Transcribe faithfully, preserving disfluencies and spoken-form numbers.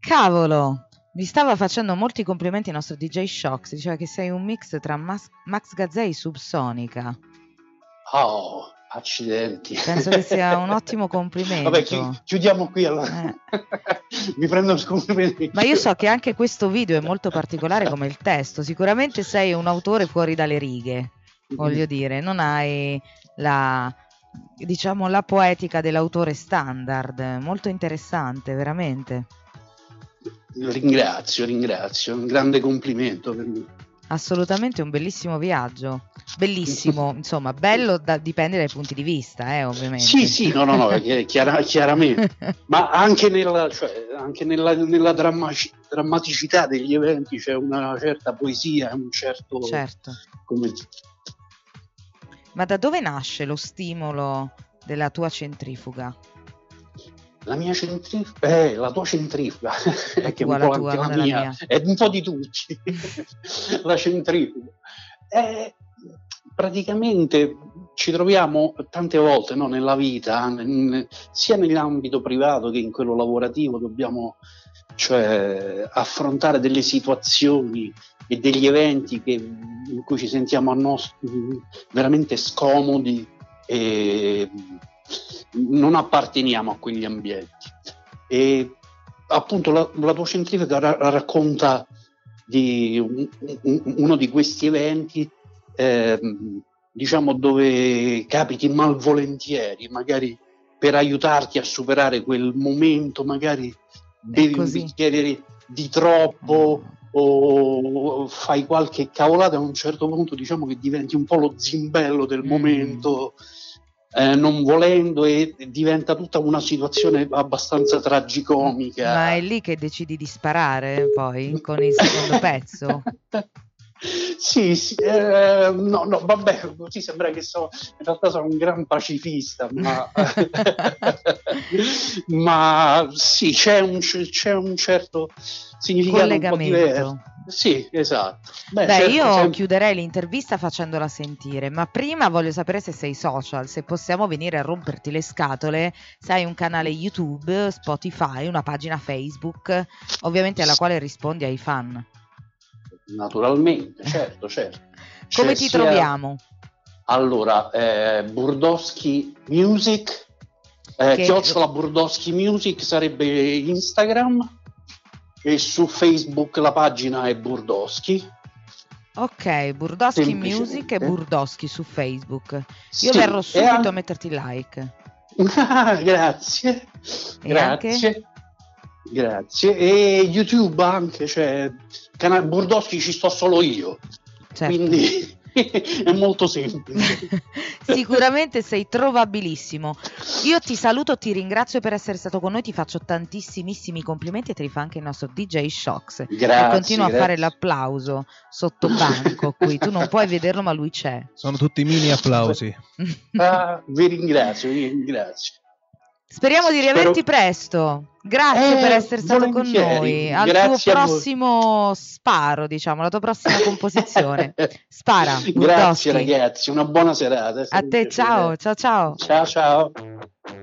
Cavolo, mi stava facendo molti complimenti il nostro D J Shox, diceva che sei un mix tra Max, Max Gazzè e Subsonica. Oh, accidenti. Penso che sia un ottimo Vabbè, complimento. chi- chiudiamo qui allora. Eh. Mi prendo complimenti. Ma io so che anche questo video è molto particolare come il testo. Sicuramente sei un autore fuori dalle righe, voglio dire, non hai la, diciamo, la poetica dell'autore standard. Molto interessante, veramente. Ringrazio, ringrazio, un grande complimento per me. Assolutamente un bellissimo viaggio. Bellissimo, insomma, bello da, dipende dai punti di vista, eh, ovviamente. Sì, sì, no, no, no, chiara, chiaramente, ma anche nella, cioè, anche nella, nella drammaci, drammaticità degli eventi c'è una certa poesia, un certo... Certo. Come... Ma da dove nasce lo stimolo della tua centrifuga? La mia centrifuga, eh, la tua centrifuga, La che è tua, un po' la tua, anche la non è la mia, mia. è un po' di tutti, la centrifuga. Eh, praticamente ci troviamo tante volte, no, nella vita, in, sia nell'ambito privato che in quello lavorativo, dobbiamo cioè, affrontare delle situazioni e degli eventi che, in cui ci sentiamo a nos- veramente scomodi e non apparteniamo a quegli ambienti. E appunto la, la tua centrifuga ra- racconta di un, un, uno di questi eventi, eh, diciamo, dove capiti malvolentieri, magari per aiutarti a superare quel momento, magari bevi un bicchiere di troppo o fai qualche cavolata, a un certo punto diciamo che diventi un po' lo zimbello del mm. momento, eh, non volendo, e diventa tutta una situazione abbastanza tragicomica. Ma è lì che decidi di sparare poi con il secondo pezzo? Sì, sì, eh, no, no, vabbè, così sembra che so, in realtà sono un gran pacifista, ma, ma sì, c'è un, c'è un certo significato un po' diverso. Sì, esatto. Beh, Beh certo, io sempre... chiuderei l'intervista facendola sentire, ma prima voglio sapere se sei social, se possiamo venire a romperti le scatole, se hai un canale YouTube, Spotify, una pagina Facebook, ovviamente alla quale rispondi ai fan. Naturalmente, certo, certo. Come C'è ti sia... troviamo? Allora, eh, Burdoschi Music, eh, che... chiocciola Burdoschi Music sarebbe Instagram, e su Facebook la pagina è Burdoschi. Ok, Burdoschi Music e Burdoschi su Facebook. Io sì, verrò subito anche... a metterti like. Grazie, e grazie. Anche? Grazie. E YouTube anche, cioè canale Burdoschi ci sto solo io, certo. Quindi è molto semplice. Sicuramente sei trovabilissimo. Io ti saluto, ti ringrazio per essere stato con noi, ti faccio tantissimissimi complimenti e te li fa anche il nostro D J Shox. Grazie. E continua grazie. a fare l'applauso sotto banco qui, tu non puoi vederlo ma lui c'è. Sono tutti mini applausi. Ah, vi ringrazio, vi ringrazio. Speriamo di riaverti Spero... presto. Grazie eh, per essere stato con noi. Al Grazie tuo prossimo sparo, diciamo, la tua prossima composizione. Spara. Grazie ragazzi, una buona serata. A te, ciao, ciao, ciao. Ciao, ciao.